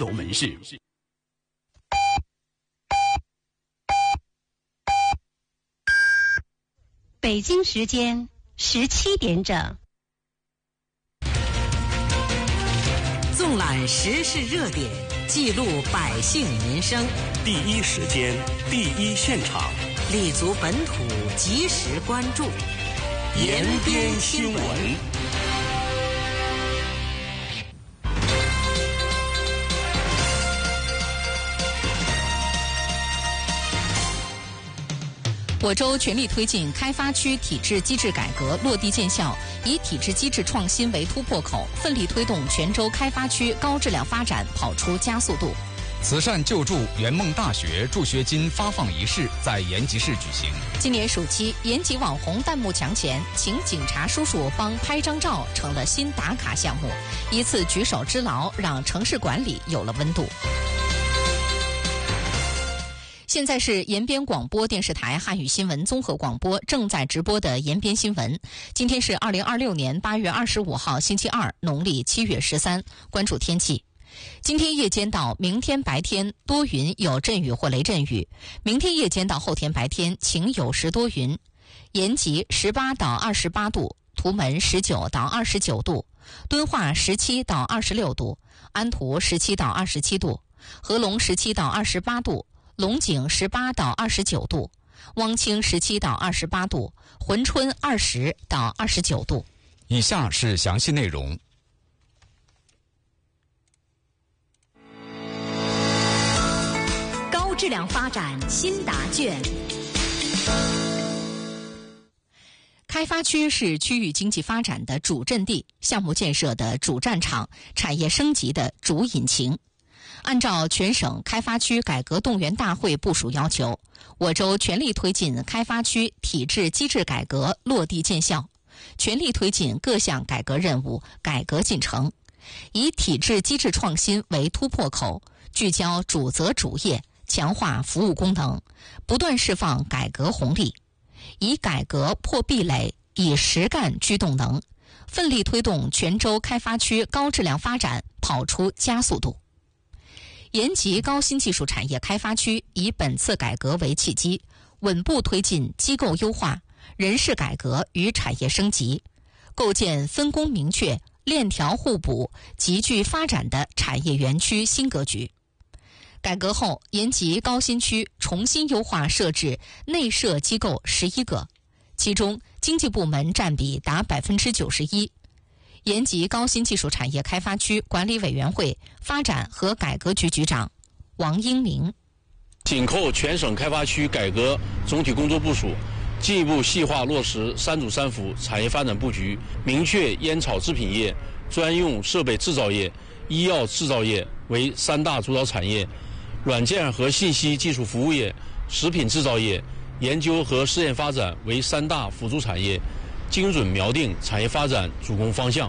楼门市。 北京时间17点整， 纵览时事热点，记录百姓民生， 第一时间，第一现场， 立足本土，及时关注， 延边新闻。 我州全力推进开发区体制机制改革落地见效，以体制机制创新为突破口，奋力推动全州开发区高质量发展跑出加速度。 慈善救助圆梦大学助学金发放仪式在延吉市举行。 今年暑期，延吉网红弹幕墙前请警察叔叔帮拍张照成了新打卡项目，一次举手之劳让城市管理有了温度。现在是延边广播电视台汉语新闻综合广播正在直播的延边新闻。今天是2026年8月25号星期二，农历7月13。关注天气。今天夜间到明天白天多云有阵雨或雷阵雨，明天夜间到后天白天晴有时多云。延吉18到28度，图门19到29度，敦化17到26度，安图17到27度，合龙17到28度，龙井18到29度，汪清17到28度，珲春20到29度。 以下是详细内容。 高质量发展新答卷。 开发区是区域经济发展的主阵地，项目建设的主战场，产业升级的主引擎。按照全省开发区改革动员大会部署要求，我州全力推进开发区体制机制改革落地见效，全力推进各项改革任务改革进程，以体制机制创新为突破口，聚焦主责主业，强化服务功能，不断释放改革红利，以改革破壁垒，以实干驱动能，奋力推动全州开发区高质量发展跑出加速度。延吉高新技术产业开发区以本次改革为契机，稳步推进机构优化、人事改革与产业升级，构建分工明确、链条互补、集聚发展的产业园区新格局。改革后，延吉高新区重新优化设置内设机构11个，其中经济部门占比达91%。延吉高新技术产业开发区管理委员会发展和改革局局长王英明： 紧扣全省开发区改革总体工作部署，进一步细化落实3主3辅产业发展布局，明确烟草制品业、专用设备制造业、医药制造业为3大主导产业，软件和信息技术服务业、食品制造业、研究和试验发展为3大辅助产业，精准瞄定产业发展主攻方向。